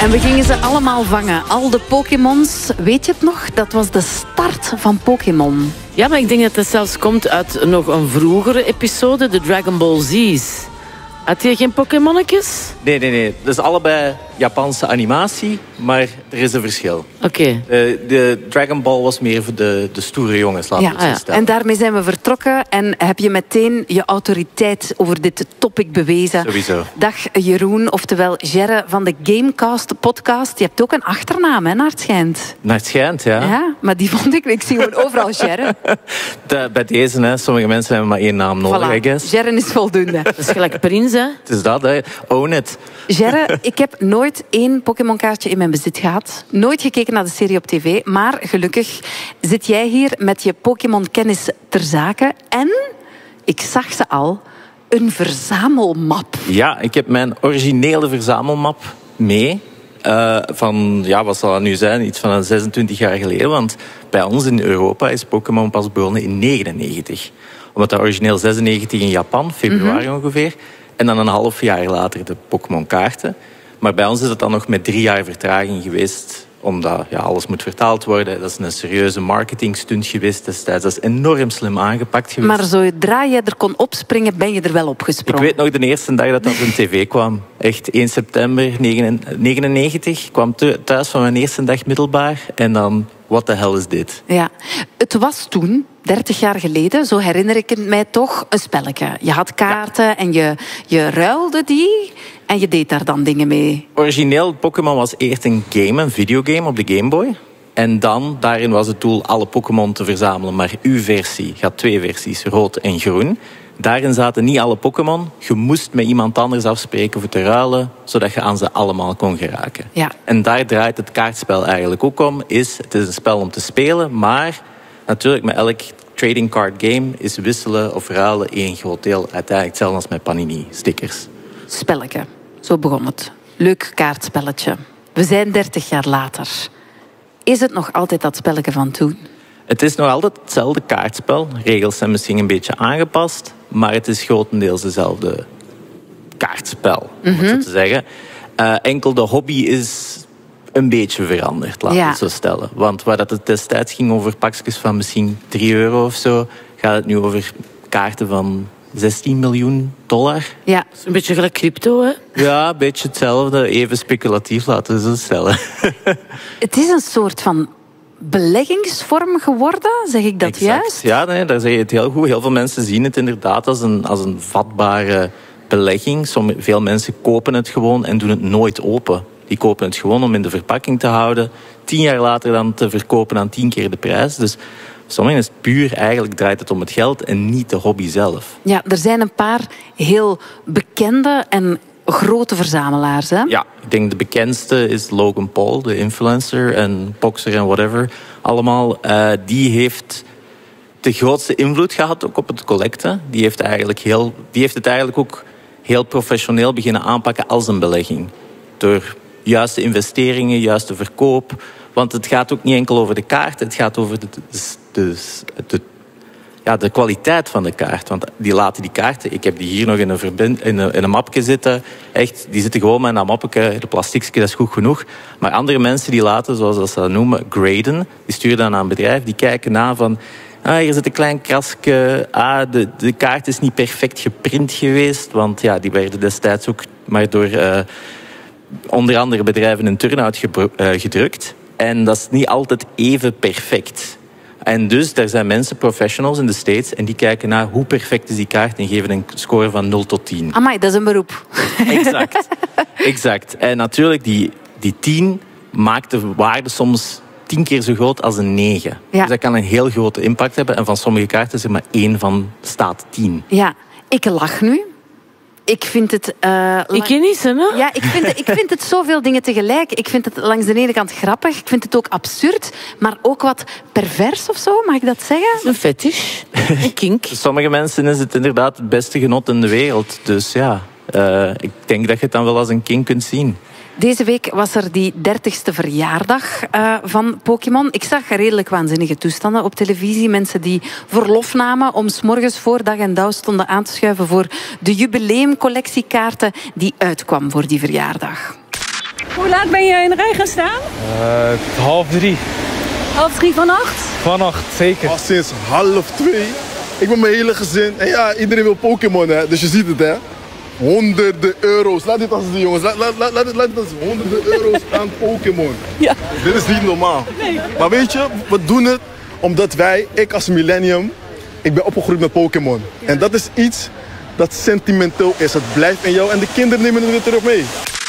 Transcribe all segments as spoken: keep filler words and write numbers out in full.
En we gingen ze allemaal vangen. Al de Pokémons, weet je het nog? Dat was de start van Pokémon. Ja, maar ik denk dat het zelfs komt uit nog een vroegere episode, de Dragon Ball Z's. Had je geen Pokémonnetjes? Nee, nee, nee. Dat is allebei Japanse animatie, maar er is een verschil. Oké. Okay. De, de Dragon Ball was meer voor de, de stoere jongens, laten we ja, het zo stellen. En daarmee zijn we vertrokken en heb je meteen je autoriteit over dit topic bewezen. Sowieso. Dag Jeroen, oftewel Gerre van de Gamecast podcast. Je hebt ook een achternaam, hè, naar het schijnt. Naar het schijnt, ja. Ja, maar die vond ik, ik zie gewoon overal Gerre. De, bij deze, hè, sommige mensen hebben maar één naam nodig, Voilà. I guess. Gerre is voldoende. Dat is gelijk Prins, hè? Het is dat, hè. Own it. Gerre, ik heb nooit één Pokémon-kaartje in mijn bezit gehad. Nooit gekeken naar de serie op tv. Maar gelukkig zit jij hier met je Pokémon-kennis ter zake. En, ik zag ze al, een verzamelmap. Ja, ik heb mijn originele verzamelmap mee. Uh, van, ja, wat zal dat nu zijn? Iets van zesentwintig jaar geleden. Want bij ons in Europa is Pokémon pas begonnen in negenennegentig. Omdat dat origineel zesennegentig in Japan, februari mm-hmm. ongeveer. En dan een half jaar later de Pokémon-kaarten. Maar bij ons is het dan nog met drie jaar vertraging geweest. Omdat ja, alles moet vertaald worden. Dat is een serieuze marketingstunt geweest destijds. Dat is enorm slim aangepakt geweest. Maar zodra je er kon opspringen, ben je er wel opgesprongen. Ik weet nog de eerste dag dat dat op tv kwam. Echt één september negenennegentig. Ik kwam thuis van mijn eerste dag middelbaar. En dan, what the hell is dit? Ja, het was toen, dertig jaar geleden, zo herinner ik het mij toch, een spelletje. Je had kaarten ja. en je, je ruilde die en je deed daar dan dingen mee. Origineel, Pokémon was eerst een game, een videogame op de Game Boy. En dan, daarin was het doel alle Pokémon te verzamelen. Maar uw versie, je had twee versies, rood en groen. Daarin zaten niet alle Pokémon. Je moest met iemand anders afspreken voor te ruilen, zodat je aan ze allemaal kon geraken. Ja. En daar draait het kaartspel eigenlijk ook om. Is, het is een spel om te spelen, maar natuurlijk met elk trading card game is wisselen of ruilen één groot deel. Uiteindelijk hetzelfde als met Panini-stickers. Spelletje, zo begon het. Leuk kaartspelletje. We zijn dertig jaar later. Is het nog altijd dat spelletje van toen? Het is nog altijd hetzelfde kaartspel. Regels zijn misschien een beetje aangepast, maar het is grotendeels dezelfde kaartspel, om mm-hmm. het zo te zeggen. Uh, enkel de hobby is een beetje veranderd, laten we ja. het zo stellen. Want waar dat het destijds ging over pakjes van misschien drie euro of zo, gaat het nu over kaarten van zestien miljoen dollar. Ja. Dat is een beetje gelijk crypto, hè? Ja, een beetje hetzelfde. Even speculatief, laten we het zo stellen. Het is een soort van beleggingsvorm geworden, zeg ik dat exact. juist? Ja, nee, daar zeg je het heel goed. Heel veel mensen zien het inderdaad als een, als een vatbare belegging. Sommige, veel mensen kopen het gewoon en doen het nooit open. Die kopen het gewoon om in de verpakking te houden. Tien jaar later dan te verkopen aan tien keer de prijs. Dus sommigen is het puur, eigenlijk draait het om het geld en niet de hobby zelf. Ja, er zijn een paar heel bekende en grote verzamelaars, hè? Ja, ik denk de bekendste is Logan Paul, de influencer en boxer en whatever. Allemaal, uh, die heeft de grootste invloed gehad ook op het collecten. Die heeft, eigenlijk heel, die heeft het eigenlijk ook heel professioneel beginnen aanpakken als een belegging. Door juiste investeringen, juiste verkoop. Want het gaat ook niet enkel over de kaart, het gaat over de, de, de, ja, de kwaliteit van de kaart. Want die laten die kaarten, ik heb die hier nog in een, verbind, in een, in een mapje zitten. Echt, die zitten gewoon met een mapje, de plasticje, dat is goed genoeg. Maar andere mensen die laten, zoals ze dat noemen, graden. Die sturen dan aan een bedrijf, die kijken na van... Ah, hier zit een klein krasje. Ah, de, de kaart is niet perfect geprint geweest. Want ja, die werden destijds ook maar door uh, onder andere bedrijven in turnout gebru- uh, gedrukt. En dat is niet altijd even perfect. En dus, daar zijn mensen, professionals in de States, en die kijken naar hoe perfect is die kaart en geven een score van nul tot tien. Amai, dat is een beroep. Exact. exact. En natuurlijk, die, die tien maakt de waarde soms tien keer zo groot als een negen. Ja. Dus dat kan een heel grote impact hebben. En van sommige kaarten is er maar één van staat tien. Ja, ik lach nu. Ik vind het... Uh, ik ken niet, hè? Ja, ik vind, het, ik vind het zoveel dingen tegelijk. Ik vind het langs de ene kant grappig. Ik vind het ook absurd. Maar ook wat pervers of zo, mag ik dat zeggen? Een fetish. Een kink. Voor sommige mensen is het inderdaad het beste genot in de wereld. Dus ja, uh, ik denk dat je het dan wel als een kink kunt zien. Deze week was er die dertigste verjaardag uh, van Pokémon. Ik zag redelijk waanzinnige toestanden op televisie. Mensen die verlof namen om 's morgens voor dag en dauw stonden aan te schuiven voor de jubileumcollectiekaarten die uitkwam voor die verjaardag. Hoe laat ben je in de rij gaan staan? Uh, half drie. Half drie vannacht? Vannacht, zeker. Al sinds half twee. Ik ben mijn hele gezin. En ja, iedereen wil Pokémon, hè. Dus je ziet het, hè. Honderden euro's. Laat dit als de jongens. Laat, laat, laat, laat, laat dit als honderden euro's aan Pokémon. Ja. Dit is niet normaal. Nee. Maar weet je, we doen het omdat wij, ik als millennium, ik ben opgegroeid met Pokémon. Ja. En dat is iets dat sentimenteel is. Het blijft in jou en de kinderen nemen het weer terug mee.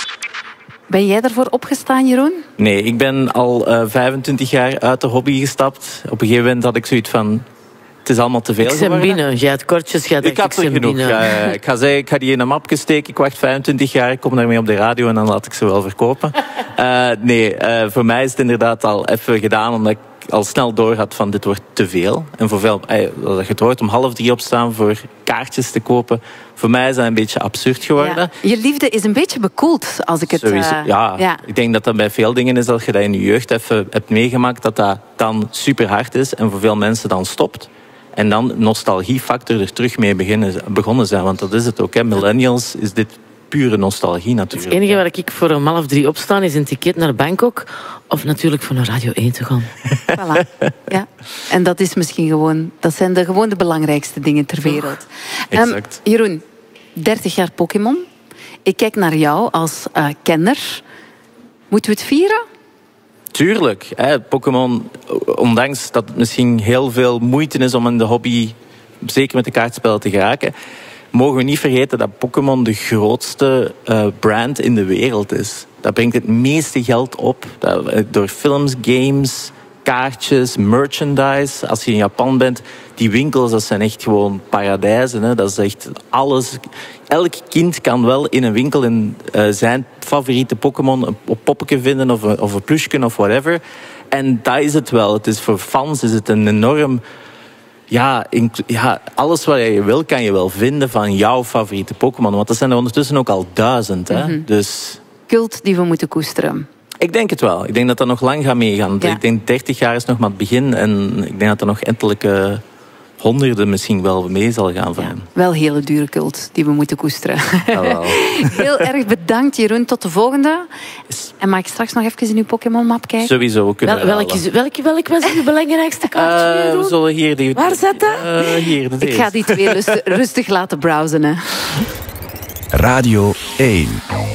Ben jij daarvoor opgestaan, Jeroen? Nee, ik ben al uh, vijfentwintig jaar uit de hobby gestapt. Op een gegeven moment had ik zoiets van... Het is allemaal te veel geworden. Ik ben binnen. Jij had kortjes, jij ik had er genoeg. Uh, ik ga zeggen, ik ga die in een mapje steken. Ik wacht vijfentwintig jaar, ik kom daarmee op de radio en dan laat ik ze wel verkopen. Uh, nee, uh, voor mij is het inderdaad al even gedaan, omdat ik al snel door had van dit wordt te veel. En voor veel, uh, dat je het hoort, om half drie opstaan voor kaartjes te kopen. Voor mij is dat een beetje absurd geworden. Ja. Je liefde is een beetje bekoeld, als ik het... Sowieso, uh, ja. ja, ik denk dat dat bij veel dingen is, dat je dat in je jeugd even hebt meegemaakt, dat dat dan super hard is en voor veel mensen dan stopt. En dan nostalgiefactor er terug mee beginnen, begonnen zijn. Want dat is het ook, hè. Millennials is dit pure nostalgie natuurlijk. Het enige waar ik voor om half drie opstaan is een ticket naar Bangkok. Of natuurlijk voor naar Radio één te gaan. Voilà. Ja. En dat is misschien gewoon... Dat zijn de, gewoon de belangrijkste dingen ter wereld. Exact. Um, Jeroen, dertig jaar Pokémon. Ik kijk naar jou als uh, kenner. Moeten we het vieren? Tuurlijk. Pokémon, ondanks dat het misschien heel veel moeite is om in de hobby, zeker met de kaartspellen, te geraken, mogen we niet vergeten dat Pokémon de grootste uh, brand in de wereld is. Dat brengt het meeste geld op. Dat, door films, games, kaartjes, merchandise. Als je in Japan bent, die winkels, dat zijn echt gewoon paradijzen. Hè. Dat is echt alles. Elk kind kan wel in een winkel in, uh, zijn favoriete Pokémon een poppetje vinden of een, of een plushje of whatever. En dat is het wel. Het is voor fans is het een enorm... Ja, in, ja, alles wat je wil, kan je wel vinden van jouw favoriete Pokémon. Want dat zijn er ondertussen ook al duizend. Hè? Mm-hmm. Dus... Cult die we moeten koesteren. Ik denk het wel. Ik denk dat dat nog lang gaat meegaan. Ja. Ik denk dertig jaar is nog maar het begin. En ik denk dat er nog ettelijke honderden misschien wel mee zal gaan van. Ja, wel hele dure cult die we moeten koesteren. Ja, wel. Heel erg bedankt, Jeroen. Tot de volgende. Yes. En mag ik straks nog even in uw Pokémon-map kijken? Sowieso. Wel, welke, welke, welke was uw belangrijkste kaartje, Jeroen? Uh, we zullen hier die... Waar zit dat? Uh, hier, de ik ga die twee rustig, rustig laten browsen. Hè. Radio één.